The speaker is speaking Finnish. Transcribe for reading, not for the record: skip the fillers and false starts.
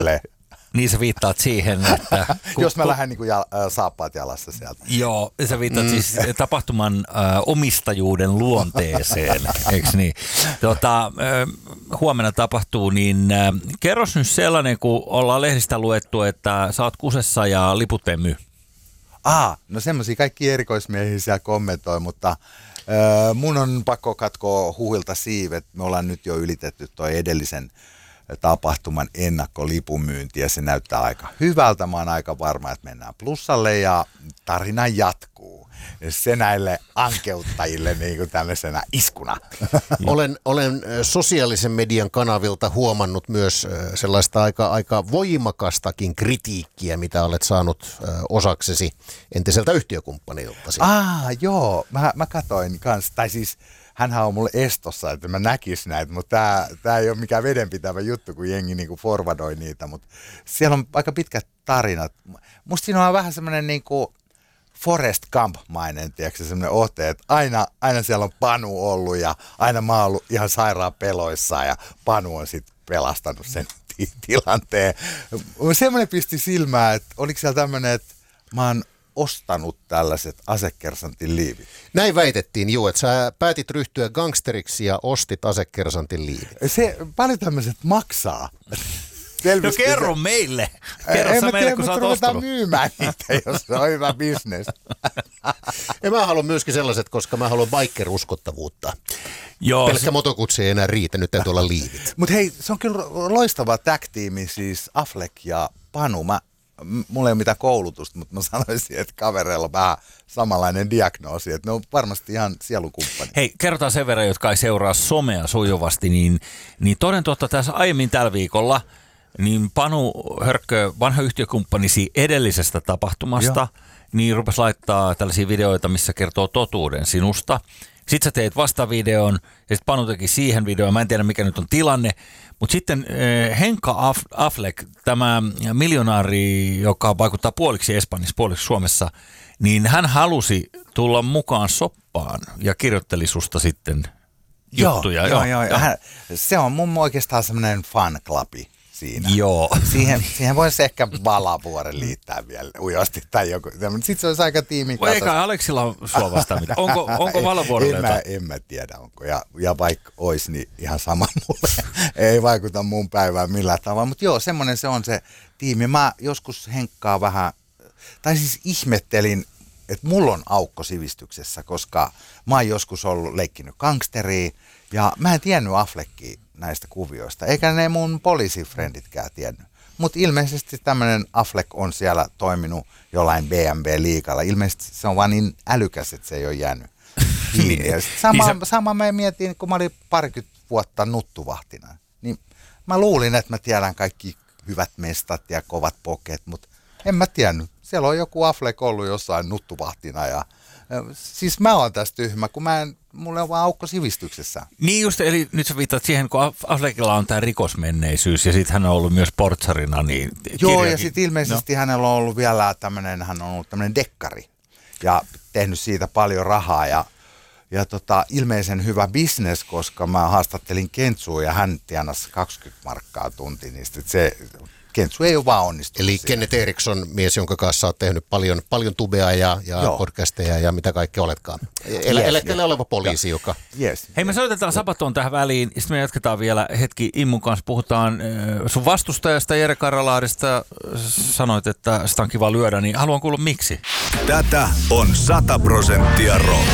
Niin sä viittaat siihen, että... Jos mä lähden niin kuin saappaat jalassa sieltä. Joo, sä viittaat siis tapahtuman omistajuuden luonteeseen, eikö niin? Huomenna tapahtuu, niin kerros nyt sellainen, kun ollaan lehdistä luettu, että sä oot kusessa ja liput ei myy. No semmoisia kaikki erikoismiehiä siellä kommentoi, mutta mun on pakko katkoa huhilta siivet. Me ollaan nyt jo ylitetty toi edellisen tapahtuman ennakkolipumyynti ja se näyttää aika hyvältä. Mä oon aika varma, että mennään plussalle ja tarina jatkuu. Se näille ankeuttajille niin kuin tämmöisenä iskuna. Olen sosiaalisen median kanavilta huomannut myös sellaista aika voimakastakin kritiikkiä, mitä olet saanut osaksesi entiseltä yhtiökumppaniltasi. Joo. Mä katoin kanssa, tai siis hänhän on mulle estossa, että mä näkis näitä, mutta tää ei ole mikään vedenpitävä juttu, kun jengi niinku forwardoi niitä, mutta siellä on aika pitkät tarinat. Musta siinä on vähän semmoinen niinku Forrest Gump-mainen, tiedätkö, semmoinen ote, että aina siellä on Panu ollut ja aina mä oon ollut ihan sairaan peloissaan ja Panu on sitten pelastanut sen tilanteen. Semmoinen pisti silmään, että oliko siellä tämmöinen, että mä oon ostanut tällaiset asekersantin liivit. Näin väitettiin, että sä päätit ryhtyä gangsteriksi ja ostit asekersantin liivit. Paljon tämmöiset maksaa. No kerro meille. Kerro sä meille, kun sä oot ostanut. Myymään niitä, jos se on hyvä bisnes. Ja mä haluan myöskin sellaiset, koska mä haluan biker-uskottavuutta. Joo, pelkkä motokutsi ei enää riitä, nyt täytyy olla liivit. Mutta hei, se on kyllä loistava tag-tiimi, siis Affleck ja Panu. Mulla ei ole mitään koulutusta, mutta mä sanoisin, että kavereilla on vähän samanlainen diagnoosi, että ne on varmasti ihan sielukumppani. Hei, kerrotaan sen verran, jotka ei seuraa somea sujuvasti, niin toden totta tässä aiemmin tällä viikolla, niin Panu Hörkkö, vanha yhtiökumppanisi edellisestä tapahtumasta, niin rupesi laittaa tällaisia videoita, missä kertoo totuuden sinusta. Sitten sä teet vastavideon ja sitten Panu teki siihen videoon. Mä en tiedä mikä nyt on tilanne, mutta sitten Henka Affleck, tämä miljonaari, joka vaikuttaa puoliksi Espanjassa, puoliksi Suomessa, niin hän halusi tulla mukaan soppaan ja kirjoitteli susta sitten juttuja. Joo. Se on mun oikeastaan semmoinen fan-clubi siinä. Joo. Siihen voisi ehkä Valavuoren liittää vielä ujosti tai joku. Sitten se olisi aika tiimin kasassa. Eikä Aleksilla on sua vastaan mitään. Onko Valavuorella en mä tiedä onko. Ja vaikka olisi, niin ihan sama mulle. Ei vaikuta mun päivään millään tavalla. Mutta joo, semmoinen se on se tiimi. Mä joskus Henkkaa vähän, tai siis ihmettelin, että mulla on aukko sivistyksessä, koska mä oon joskus ollut leikkinyt gangsteria ja mä en tiennyt Affleckia näistä kuvioista, eikä ne mun poliisifrenditkään tiennyt. Mutta ilmeisesti tämmöinen Affleck on siellä toiminut jollain BMW-liigalla. Ilmeisesti se on vaan niin älykäs, että se ei ole jäänyt kiinni. Sama mä mietin, kun mä olin 20 vuotta nuttuvahtina. Niin mä luulin, että mä tiedän kaikki hyvät mestat ja kovat poket, mutta en mä tiennyt. Siellä on joku Affleck ollut jossain nuttuvahtina ja siis mä oon tässä tyhmä, kun mulla on vaan aukko sivistyksessä. Niin just, eli nyt sä viittaat siihen, kun Affleckilla on tämä rikosmenneisyys ja sitten hän on ollut myös portsarina. Niin joo, ja sitten ilmeisesti hänellä on ollut vielä hän on ollut tämmöinen dekkari ja tehnyt siitä paljon rahaa ja ilmeisen hyvä business, koska mä haastattelin Kentsua ja hän tienasi 20 markkaa tunti niistä. Kentsu ei ole vaan onnistunut. Eli siinä. Kenneth Eriksson, mies, jonka kanssa olet tehnyt paljon tubea ja podcasteja ja mitä kaikki oletkaan. Eläkkeelle oleva poliisi, joka... Yes. Hei, me soitetaan Sapatoon tähän väliin, sitten me jatketaan vielä hetki Immun kanssa. Puhutaan sun vastustajasta Jere Karalahdesta. Sanoit, että sitä on kiva lyödä, niin haluan kuulla miksi. Tätä on 100% rock.